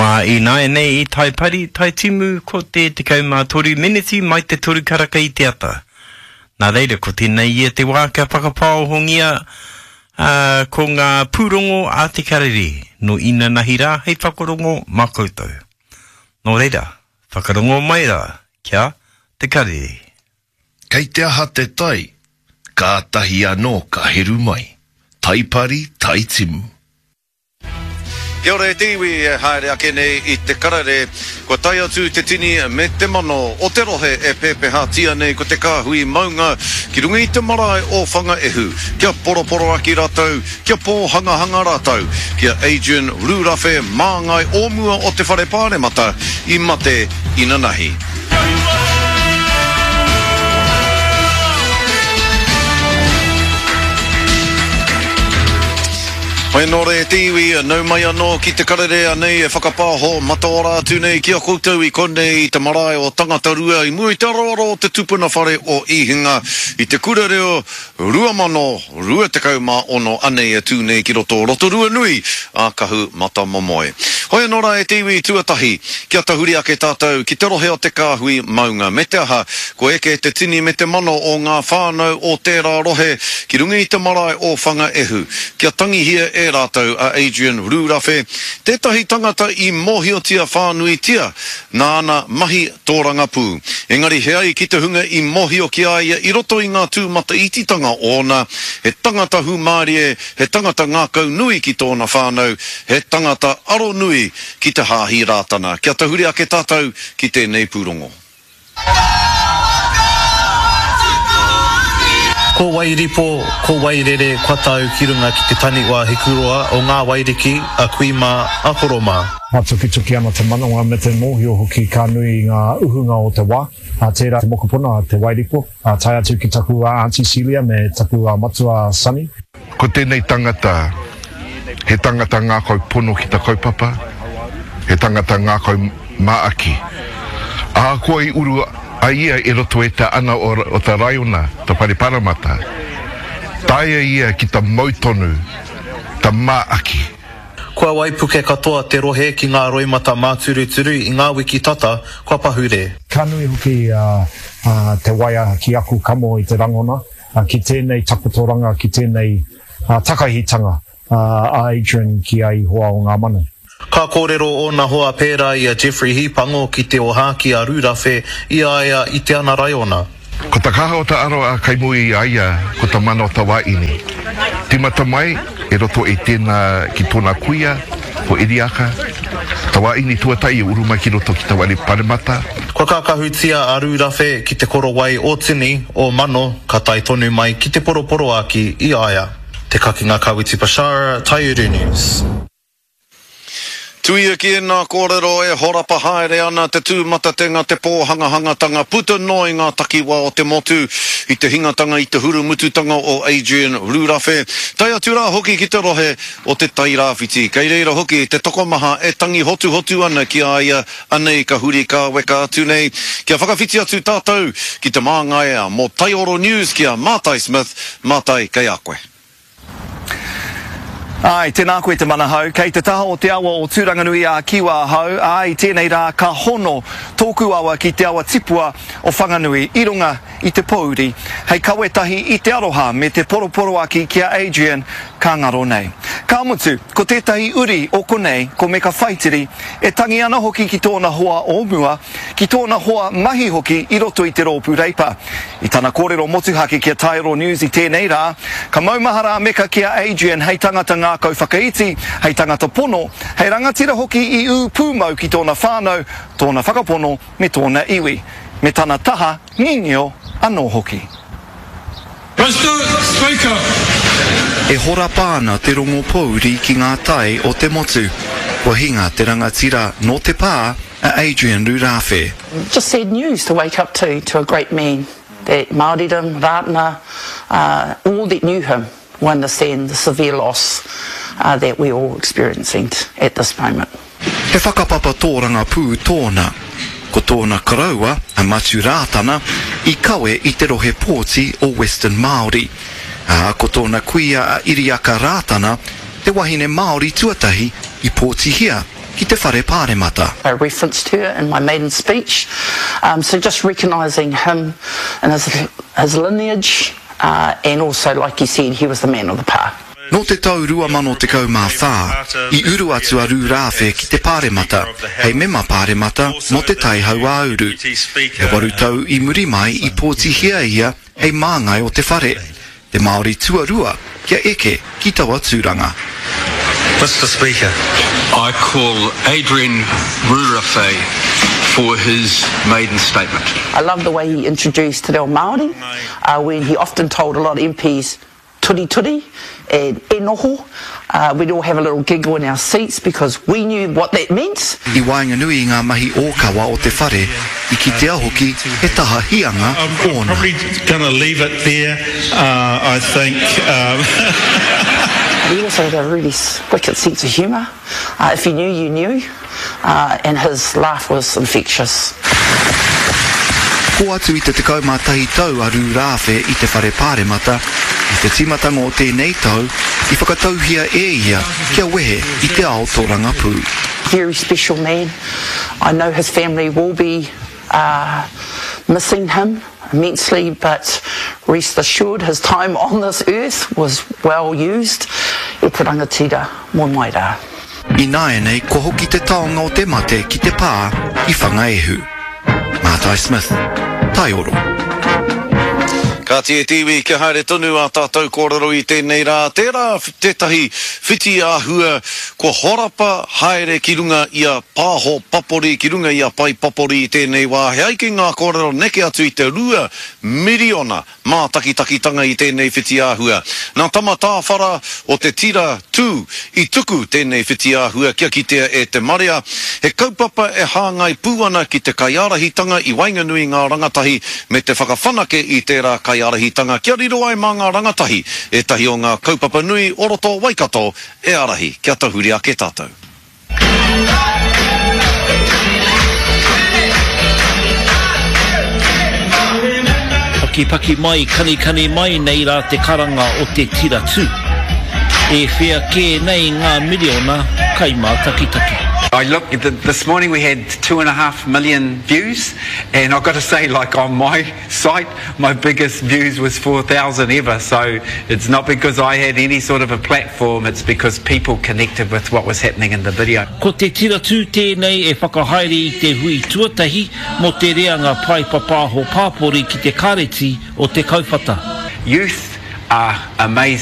Wā ina e nei I tai pari, tai timu ko te kaumā toru miniti mai te toru karaka I te ata. Nā reira ko tēnei ia te wā kia whakapao hongia ko ngā pūrongo a te karere. No ina nahi rā hei whakarongo mā koutou. Nō reira, whakarongo mai rā kia te karere. Kei te aha te tai, kātahi anō ka heru mai. Taipari, taitimu. Kia ora e te iwi e haere ake nei I te karare. Ko tai atu te tini me te mano o te rohe e pepeha tia nei ko te kāhui maunga ki runga I te marae o whanga ehu. Kia poroporo aki rātou, kia pō hanga hanga rātou. Kia Adrian Rurafe māngai o mua o te whare pāre mata I mate ina nahi. Hoi nō re te iwi, nau mai anō ki te karere anei e whakapāho mataora atu nei kia koutou I konei I te marae o tangata rua I mua I te aroaro o te tupuna whare o Ihinga I te kura reo 2,020 anei atu nei ki roto rua nui a kahu mata momoe. Hoi nō ra e te iwi tuatahi kia tahuri ake tātou ki te rohe o te kāhui maunga. Me te aha, ko eke te tini me te mano o ngā whānau o tērā rohe ki runga I te marae o whanga ehu. Kia tangi hia e rātou a Adrian Rurafe, tētahi tangata I mohiotia whānuitia, nā ana mahi tōranga pū. Engari he ai ki te hunga I mohio ki aia I roto I ngā tūmata ititanga ona, he tangata humārie, he tangata ngākau nui ki tōna whānau, he tangata aro nui ki te hāhi rātana. Kia tahuri ake tātou ki tēnei pūrongo. Ko Wairipo, ko Wairere, kua tāu ki runga ki te tani wā he kuroa o ngā wairiki a kuima a horoma. Ngā tuki ana te manonga me te mōhio hoki ka nui ngā uhunga o te wā. Tērā te mokopuna te Wairipo, tai atu ki taku a Auntie Celia me taku a matua Sunny. Ko tēnei tangata, he tangata ngā kau pono ki ta kaupapa, he tangata ngā kau maaki. A koe I uru a ia e roto e ta ana o ta raiona, ta pariparamata. Taia ia ki ta mautonu, ta maaki. Kua waipuke katoa te rohe ki ngā roimata māturuturu I ngā wiki tata, kua pahure. Ka nui hoki te waia ki aku kamo I te rangona, ki tēnei takotoranga, ki tēnei takahitanga a Adrian ki ai hoa o ngā manu. Ka kōrero o na hoa pērā I a Jeffrey Hipango ki te ohaki a Rurafe I aia I te ana raiona. Ko ta kaha o ta aro a kaimui I aia, ko ta mana o ta waini. Timata mai, e roto e tēnā ki tōna kuia, ko Iriaka. Ta waini tuatai e uruma ki roto ki ta wari paremata. Kua kākahutia a Rurafe ki te koro wai o tini o mano, ka tai tonu mai ki te poroporo aki I aia. Te kakinga Kawiti Bashara, Taiuru News. Tuia ki nā kōrero e horapa haere ana te tūmata tenga te pōhanga-hangatanga puta noi ngā takiwa o te motu I te hingatanga I te hurumututanga o Adrian Rurafe. Tai atu rā hoki ki te rohe o te tai rāwhiti. Kei reira hoki te tokomaha e tangi hotu ana ki aia anei ka huri ka weka atu nei. Kia whakawhiti atu tātou ki te māngaia mo Taioro News kia Mātai Smith, Mātai kei a koe. Ai, tēnā koe te manahau, kei te taha o te awa o Tūranganui a Kiwa hau, ai, tēnei rā ka hono tōku awa ki te awa tipua o Whanganui, I runga I te pouri, hei kawetahi I te aroha me te poroporo aki kia Adrian ka ngaro nei. Ka mutu, ko tētahi uri o konei, ko me ka whaitiri, e tangi ana hoki ki tōna hoa o mua, ki tōna hoa mahi hoki I roto I te rōpū reipa. I tana kōrero motuhaki kia Taioro News I tēnei rā, ka maumahara meka kia Adrian hei tangata ngā kau whakaiti, hei tangata pono, hei rangatira hoki I pūmau ki tōna whānau, tōna whakapono me tōna iwi. Me tana taha, ngingio, anō hoki. Mr. Speaker. E hora pāna te rongo pouri ki ngā tai o te motu. Kua hinga te rangatira no te pā a Adrian Rurafe. Just sad news to wake up to a great man. That Māoridom, Rātana, all that knew him will understand the severe loss that we're all experiencing at this moment. He whakapapa tōranga pū tōna. Ko tōna karaua, a Matu Rātana, I kawe I te rohe pōti o Western Māori. Ko tōna kuia a Iriaka Rātana, te wahine Māori tuatahi I pōti hia. ki te whare pāremata. I referenced her in my maiden speech, so just recognising him and his lineage, and also, like you said, he was the man of the pa. No te tau 2014, I uru atu a rūrāwhe ki te pāremata, hei mema pāremata mo te taihau a uru. He waru tau I muri mai I pōtihia ia hei māngai o te whare. Te Māori tuarua kia eke ki taua tūranga. Mr. Speaker, I call Adrian Rurawhei for his maiden statement. I love the way he introduced Te Reo Māori, when he often told a lot of MPs turi turi and e noho. We'd all have a little giggle in our seats because we knew what that meant. I wainganui ngā mahi ōkawa o te whare, I ki te ahoki he taha hianga I'm ōna. probably going to leave it there, I think. He also had a really wicked sense of humour. If you knew, you knew. And his laugh was infectious. Ko atu I te kaumātahi tau a rūrāwhe I te whare pāremata, I te timatanga o tēnei tau, I whakatauhia ia kia wehe I te ao tōranga pū. Very special man. I know his family will be missing him immensely, but rest assured his time on this earth was well used. E te rangatira mō mai rā. I nāenei ko hoki te taonga o te mate ki te pā I whangaehu. Mātai Smith, Tai Oro. Ka tie tiwi kia haere tonu a tātou kōrero I tēnei rā. Tērā tētahi whiti āhua ko horapa haere ki runga ia pāho papori, ki runga ia pai papori I tēnei wā. He aike ngā kōrero neke atu I te 2 miriona mā taki-takitanga I tēnei whiti āhua. Nā tama tāwhara o te tira tū I tuku tēnei whiti āhua kia kitea e te Maria. He kaupapa e hāngai pūana ki te kaiarahitanga I Wainganui ngā rangatahi me te whakawhanake I tērā kaiarahitanga. Kia riro ai mā ngā rangatahi e tahi o ngā kaupapa nui oroto Waikato e arahi kia tahuri ake tātou. Paki mai, kani mai nei rā te karanga o te tira tū. E whea kē nei ngā miriona kai mā taki-taki. I look, this morning we had 2.5 million views, and I've got to say, like on my site, my biggest views was 4,000 ever, so it's not because I had any sort of a platform, it's because people connected with what was happening in the video. Ko te tira tū tēnei e whakahaere I te hui tuatahi mo te reanga pai papāho pāpori ki te kāreti o te kaupata. Youth are amazing.